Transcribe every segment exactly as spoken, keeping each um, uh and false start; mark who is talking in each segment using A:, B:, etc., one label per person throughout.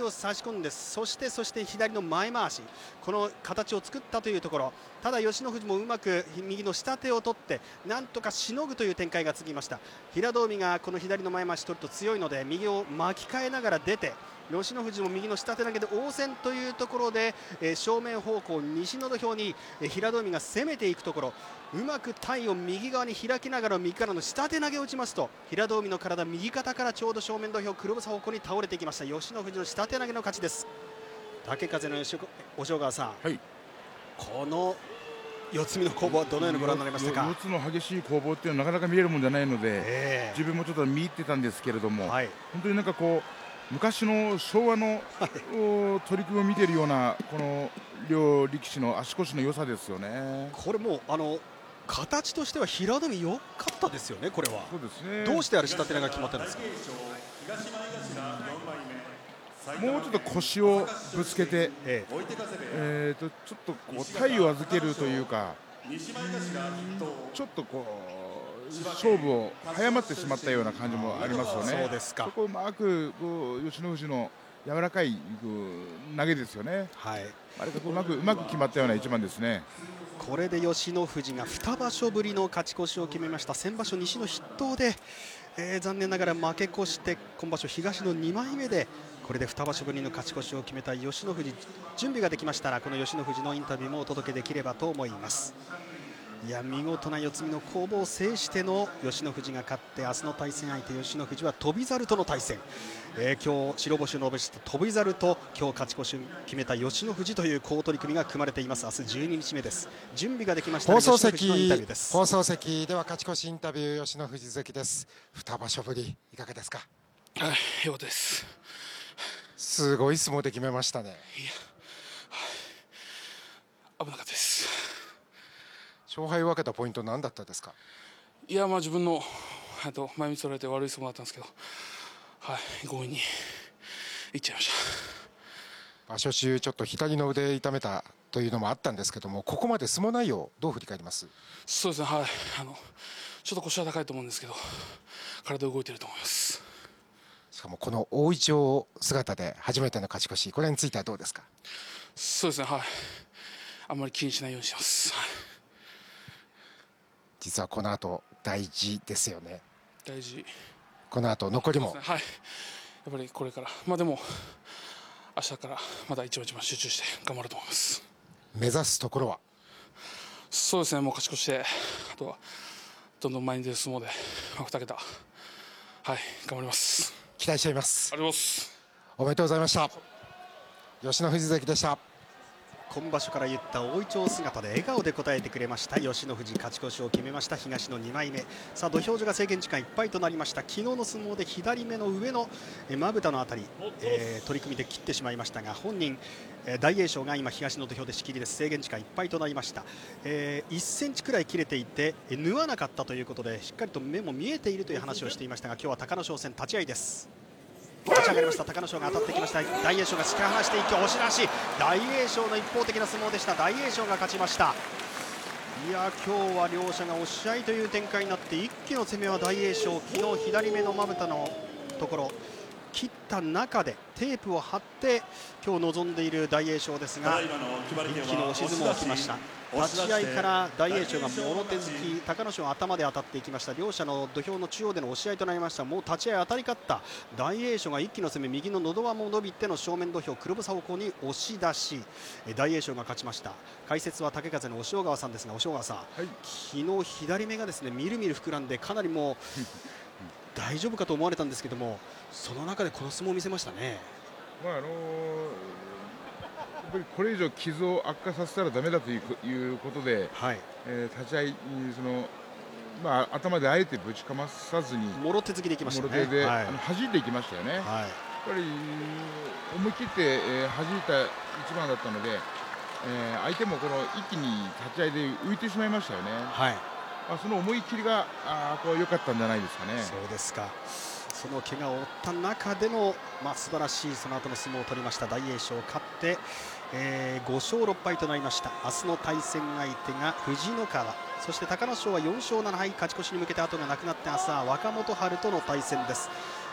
A: を差し込んで、そしてそして左の前回し、この形を作ったというところ。ただ吉野富士もうまく右の下手を取ってなんとかしのぐという展開が続きました。平戸海がこの左の前回し取ると強いので右を巻き替えながら出て、吉野富士も右の下手投げで応戦というところで、えー、正面方向西の土俵に、えー、平戸海が攻めていくところ、うまく体を右側に開きながら右からの下手投げを打ちますと、平戸海の体右肩からちょうど正面土俵黒房方向に倒れていきました。吉野富士の下手投げの勝ちです。竹風の吉押川さん、
B: はい、
A: この四つ身の攻防はどのようにご覧になりましたか。
B: 四つの激しい攻防っていうのはなかなか見えるもんじゃないので、
A: えー、
B: 自分もちょっと見入ってたんですけれども、
A: はい、
B: 本当になんかこう昔の昭和の、はい、取り組みを見ているようなこの両力士の足腰の良さですよね。
A: これもうあの形としては平戸海良かったですよね。これは
B: そうですね。
A: どうしてあれ下手投げが決まったんですか。
B: もうちょっと腰をぶつけて、えーえー、とちょっとこう体を預けるというか、ちょっとこう勝負を早まってしまったような感じもありますよね。
A: そうですか。
B: そこをうまくこう吉野富士の柔らかい投げですよね。
A: はい、
B: あれがうまくうまく決まったような一番ですね。
A: これで吉野富士がに場所ぶりの勝ち越しを決めました。先場所西の筆頭で、えー、残念ながら負け越して、今場所東のにまいめでこれでに場所ぶりの勝ち越しを決めた吉野富士、準備ができましたらこの吉野富士のインタビューもお届けできればと思います。いや見事な四つ身の攻防を制しての吉野富士が勝って、明日の対戦相手吉野富士は翔猿との対戦、えー、今日白星を伸ばした翔猿と今日勝ち越しを決めた吉野富士という好取組が組まれています。明日じゅうににちめです。準備ができましたら
C: 放送席
A: 吉野富士のインタビューです。
C: 放送席では勝ち越しインタビュー吉野富士関です。に場所ぶりいかがですか。
D: はい、よかったです。
C: すごい相撲で決めましたね。
D: いや、はい、危なかったです。
C: 勝敗を分けたポイント何だったですか。
D: いや、まあ自分のあと前見つられて悪い相撲だったんですけど、はい、強引にいっちゃいました。
C: 場所中ちょっと左の腕痛めたというのもあったんですけども、ここまで相撲内容どう振り返ります。
D: そうですね、はい、あのちょっと腰は高いと思うんですけど体動いてると思います。
C: しかもこの大一応姿で初めての勝ち越し、これについてはどうですか。
D: そうですね、はい、あんまり気にしないようにしてます。はい、
C: 実はこの後大事ですよね。
D: 大事。
C: この後残りも、
D: ね、はい、やっぱりこれから、まあでも明日からまた一番一番集中して頑張ると思います。
C: 目指すところは。
D: そうですね、もう勝ち越して、あとはどんどん前に出る相撲で、まあ、に桁、はい、頑張ります。
C: 期待しています。
D: ありがとうございます。
C: おめでとうございました。吉野富士関でした。
A: 今場所から言った大いちょう姿で笑顔で答えてくれました吉野富士、勝ち越しを決めました東のにまいめ。さあ土俵上が制限時間いっぱいとなりました。昨日の相撲で左目の上のまぶたのあたり、えー、取り組みで切ってしまいましたが、本人、えー、大栄翔が今東の土俵で仕切りです。制限時間いっぱいとなりました。えー、いっセンチくらい切れていて、えー、縫わなかったということでしっかりと目も見えているという話をしていましたが、今日は隆の勝戦立ち合いです。立ち上がりました。隆の勝が当たってきました。大栄翔が突き放して一挙押し出し、大栄翔の一方的な相撲でした。大栄翔が勝ちました。いや今日は両者が押し合いという展開になって、一気の攻めは大栄翔、昨日左目のまぶたのところ切った中でテープを貼って今日臨んでいる大栄翔ですが、一気の押し相撲をきました。立ち合いから大栄翔がもろ手突き、隆の勝は頭で当たっていきました。両者の土俵の中央での押し合いとなりました。もう立ち合い当たり勝った大栄翔が一気の攻め、右の喉輪も伸びての正面土俵黒房方向に押し出し、大栄翔が勝ちました。解説は竹風の押尾川さんですが、押尾川さん、はい、昨日左目がですねみるみる膨らんでかなりもう大丈夫かと思われたんですけども、その中でこの相撲を見せましたね。
B: まああのー、やっぱりこれ以上傷を悪化させたらだめだということで、はい、えー、立ち合いその、まあ、頭であえてぶちかまさずに
A: もろ手突きでいきましたね。
B: もろ手で、
A: はい、
B: あの弾いていきましたよね。はい、やっぱり思い切って、えー、弾いた一番だったので、えー、相手もこの一気に立ち合いで浮いてしまいましたよね。はい、まあ、その思い切りがあこう良かったんじゃないですかね。
A: そうですか。その怪我を負った中での、まあ、素晴らしいその後の相撲を取りました大栄翔、勝って、えー、ごしょうろっぱいとなりました。明日の対戦相手が藤野川、そして隆の勝はよんしょうななはい、勝ち越しに向けて後がなくなって、明日は若元春との対戦です。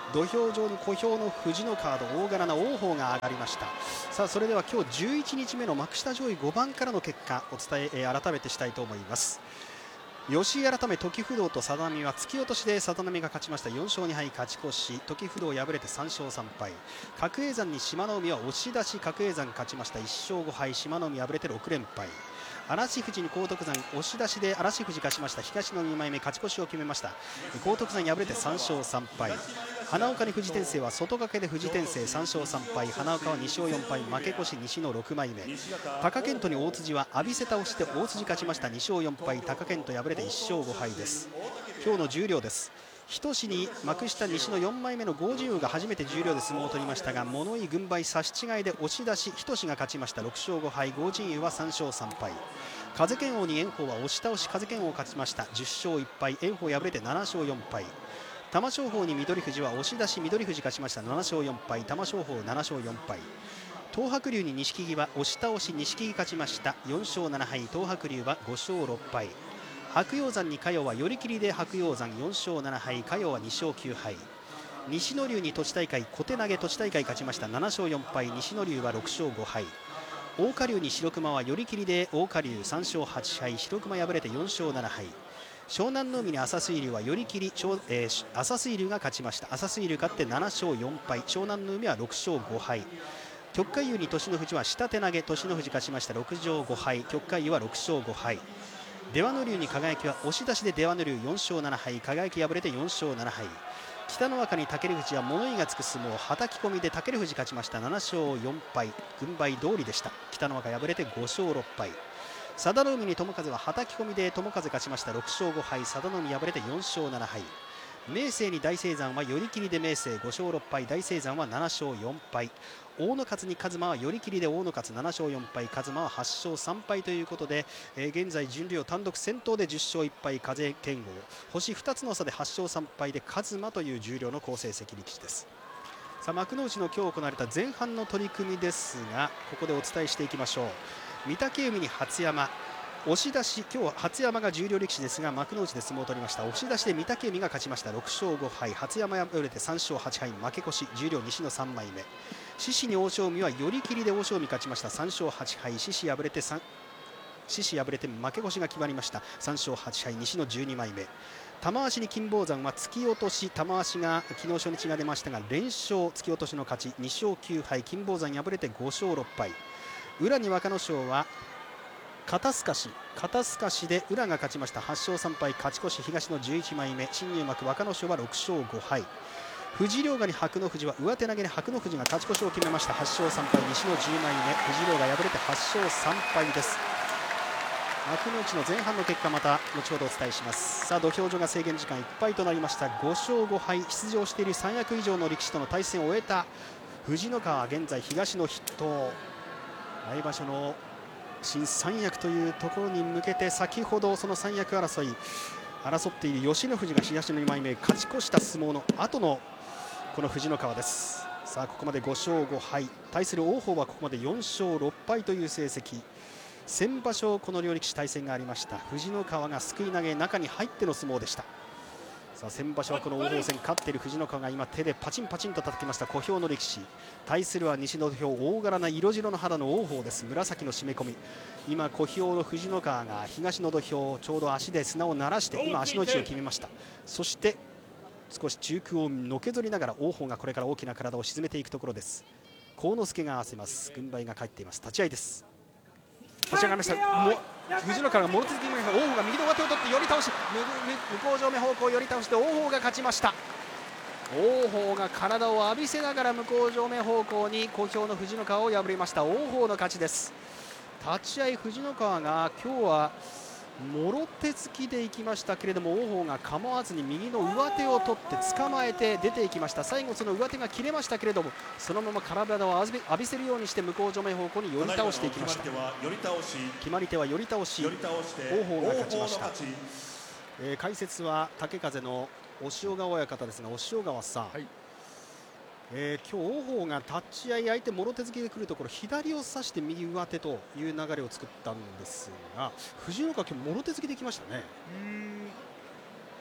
A: 土俵上に小兵の藤のカード、大柄な王鵬が上がりました。さあそれでは今日じゅういちにちめの幕下上位ごばんからの結果お伝え、えー、改めてしたいと思います。吉井改め時不動と佐田波は突き落としで佐田波が勝ちました。よんしょうにはい勝ち越し、時不動敗れてさんしょうさんぱい、角栄山に志摩ノ海は押し出し、角栄山勝ちました。いっしょうごはい志摩ノ海敗れてろくれんぱい、嵐富士に荒篤山押し出しで嵐富士勝ちました。東のにまいめ勝ち越しを決めました。荒篤山敗れてさんしょうさんぱい、花岡に富士天聖は外掛けで富士天聖さんしょうさんぱい、花岡はにしょうよんぱい負け越し西のろくまいめ、貴健斗に大辻は浴びせ倒して大辻勝ちました。にしょうよんぱい、貴健斗敗れていっしょうごはいです。今日の十両です。日翔に幕下西のよんまいめの郷人宇が初めて十両で相撲を取りましたが、物言い軍配差し違いで押し出し、日翔が勝ちました。ろくしょうごはい、郷人宇はさんしょうさんぱい、風剣王に炎鵬は押し倒し、風剣王勝ちました。じゅっしょういっぱい、炎鵬敗れてななしょうよんぱい、玉正鳳に翠富士は押し出し、翠富士勝ちました。ななしょうよんぱい、玉正鳳ななしょうよんぱい、東白龍に錦木は押し倒し、錦木勝ちました。よんしょうななはい、東白龍はごしょうろっぱい、白鷹山に嘉陽は寄り切りで白鷹山よんしょうななはい、嘉陽はにしょうきゅうはい、西の龍に栃大会小手投げ栃大会勝ちました。ななしょうよんぱい、西の龍はろくしょうごはい、大花龍に白熊は寄り切りで大花龍さんしょうはちはい、白熊敗れてよんしょうななはい、湘南の海に朝水龍は寄り切り、えー、朝水龍が勝ちました。朝水龍勝ってななしょうよんぱい、湘南の海はろくしょうごはい、旭海優に栃の富士は下手投げ、栃の富士勝ちましたろくしょうごはい、旭海優はろくしょうごはい、出羽の龍に輝は押し出しで出羽の龍よんしょうななはい、輝敗れてよんしょうななはい、北の若に武富士は物言いがつく相撲、はたき込みで武富士勝ちました。ななしょうよんぱい、軍配通りでした。北の若敗れてごしょうろっぱい、佐田の海に友風ははたき込みで友風勝ちました。ろくしょうごはい、佐田の海敗れてよんしょうななはい、明生に大青山は寄り切りで明生ごしょうろっぱい、大青山はななしょうよんぱい、大野勝に一馬は寄り切りで大野勝ななしょうよんぱい、一馬ははちしょうさんぱいということで、えー、現在巡業単独先頭でじゅっしょういっぱい、風剣豪星ふたつの差ではちしょうさんぱいで一馬という重量の好成績力士です。さあ幕内の今日行われた前半の取り組みですが、ここでお伝えしていきましょう。御嶽海に初山押し出し、今日は初山が重量力士ですが幕内で相撲を取りました。押し出しで御嶽海が勝ちました。ろくしょうごはい、初山敗れてさんしょうはちはい、負け越し、重量西のさんまいめ、獅子に欧勝海は寄り切りで欧勝海勝ちました。さんしょうはちはい、獅子敗れて3獅子敗れて負け越しが決まりました。さんしょうはちはい、西のじゅうにまいめ、玉鷲に金峰山は突き落とし、玉鷲が昨日初日が出ましたが連勝、突き落としの勝ち、にしょうきゅうはい、金峰山敗れてごしょうろっぱい、宇良に若之将は肩すかし肩すかしで宇良が勝ちました。はっしょうさんぱい、勝ち越し、東のじゅういちまいめ、新入幕若之将はろくしょうごはい、藤良がに白の富士は上手投げに白の富士が勝ち越しを決めました。はっしょうさんぱい、西のじゅうまいめ、藤良が敗れてはっしょうさんぱいです。幕内の前半の結果また後ほどお伝えします。さあ土俵上が制限時間いっぱいとなりました。ごしょうごはい、出場しているさんやく以上の力士との対戦を終えた藤ノ川、現在東の筆頭、来場所の新三役というところに向けて先ほどその三役争い争っている吉野富士が東のにまいめ勝ち越した相撲の後のこの藤ノ川です。さあここまでごしょうごはい、対する王鵬はここまでよんしょうろっぱいという成績。先場所この両力士対戦がありました。藤ノ川がすくい投げ中に入っての相撲でした。さあ先場所はこの王鵬戦勝っている藤ノ川が今手でパチンパチンと叩きました。小兵の力士、対するは西の土俵大柄な色白の肌の王鵬です。紫の締め込み、今小兵の藤ノ川が東の土俵ちょうど足で砂を鳴らして今足の位置を決めました。そして少し中空をのけぞりながら王鵬がこれから大きな体を沈めていくところです。幸之助が合わせます。軍配が返っています。立ち合いです。立ち上がりました。も藤ノ川がもろ手突きに、王鵬が右の上手を取って寄り倒し、向こう正面方向寄り倒して王鵬が勝ちました。王鵬が体を浴びせながら向こう正面方向に小兵の藤ノ川を破りました。王鵬の勝ちです。立ち合い藤ノ川が今日はもろ手突きでいきましたけれども、王鵬が構わずに右の上手を取って捕まえて出ていきました。最後その上手が切れましたけれども、そのまま体を浴びせるようにして向こう正面方向に寄り倒していきました。決まり手は寄り倒し、王鵬が勝ちました。えー、解説は竹風の押尾川親方ですが、押尾川さん、はい、えー、今日王鵬が立ち合い相手もろ手突きで来るところ左を差して右上手という流れを作ったんですが、藤ノ川今日もろ手突きできましたね。うーん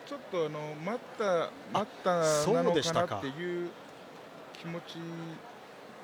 B: ちょっとあの待った待ったなのかなっていう気持ち